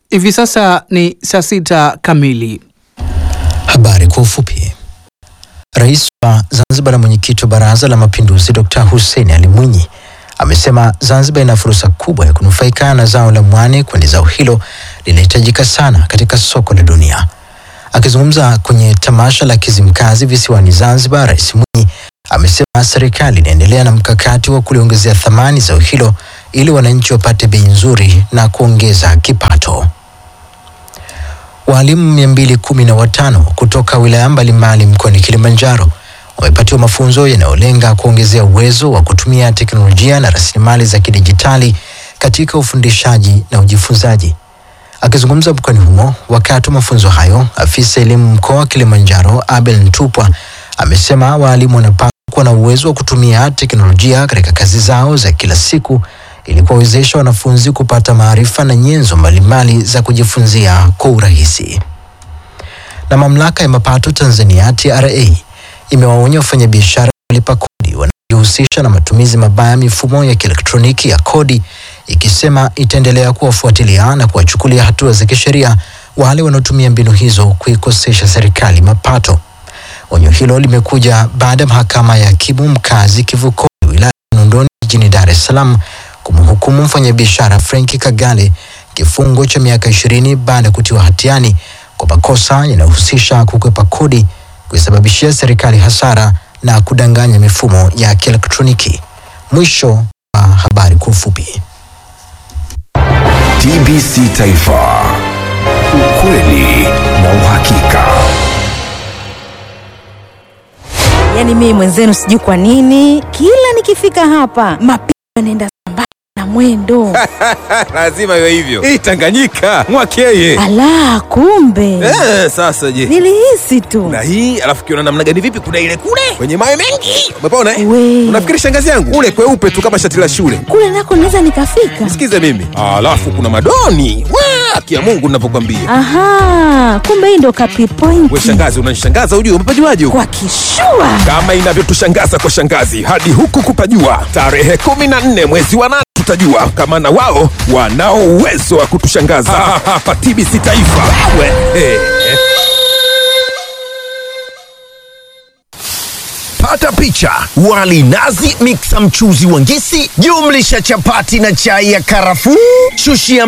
Hivi sasa ni saa 6 kamili. Habari kwa ufupi. Rais wa Zanzibar na mwenyekiti wa Baraza la Mapinduzi Dr. Hussein Ali Mwinyi amesema Zanzibar ina fursa kubwa ya kunufaika na zao la mwani, kwani zao hilo linahitajika sana katika soko la dunia. Akizungumza kwenye tamasha la Kizimkazi visiwani Zanzibar, Rais Mwinyi amesema serikali inaendelea na mkakati wa kuliongezea thamani zao hilo ili wananchi wapate bei nzuri na kuongeza kipato. Walimu 215 kutoka wilaya mbalimbali mkoani Kilimanjaro wamepatiwa mafunzo yanayolenga kuongezea uwezo wa kutumia teknolojia na rasilimali za kidijitali katika ufundishaji na ujifunzaji. Akizungumza mkoani humo wakati wa mafunzo hayo, afisa elimu mkoa wa Kilimanjaro Abel Ntupwa amesema walimu wanapaswa kuwa na uwezo wa kutumia teknolojia katika kazi zao za kila siku ili kuwawezesha wanafunzi kupata maarifa na nyenzo mbalimbali za kujifunzia kwa urahisi. Na mamlaka ya mapato Tanzania TRA imewaonya wafanyabiashara walipa kodi wanaojihusisha na matumizi mabaya mifumo ya kielektroniki ya kodi, ikisema itaendelea kuwafuatilia na kuwachukulia hatua za kisheria wale wanaotumia mbinu hizo kuikosesha serikali mapato. Onyo hilo limekuja baada ya mahakama ya hakimu mkazi Kivukoni wilaya ya Kinondoni jijini Dar es Salaam kumhukumu mfanyabiashara Frank Kagale kifungo cha miaka 20 baada ya kutiwa hatiani kwa makosa yanayohusisha kukwepa kodi, kusababishia serikali hasara na kudanganya mifumo ya kielektroniki. Mwisho wa habari kwa ufupi. TBC Taifa, ukweli na uhakika. Yaani mimi mwenzenu sijui kwa nini kila nikifika hapa mapigo yanaenda sambamba na mwendo. Lazima iwe hivyo. Hii Tanganyika mwakeye. Ala, kumbe. Sasa je. Nilihisi tu. Na hii alafu kiona namna gani vipi kuna ile kule kwenye mawe mengi. Umepona eh? Unafikiri shangazi yangu ule kweupe tu kama shati la shule. Kule nako naweza nikafika. Sikize mimi. Alafu kuna madoni. Kia Mungu ninapokuambia. Aha, kumbe hii ndo kapi point. Wewe shangazi unanishangaza ujue umepajuaje huko? Kwa kishua. Kama inavyotushangaza kwa shangazi hadi huku kupajua. Tarehe 14 mwezi wa 8 tutajua kama na wao wanao uwezo wa kutushangaza. Hapa TBC Taifa. Pata picha: wali nazi, mixa mchuzi wa ngisi, jumlisha chapati na chai ya karafuu, shushia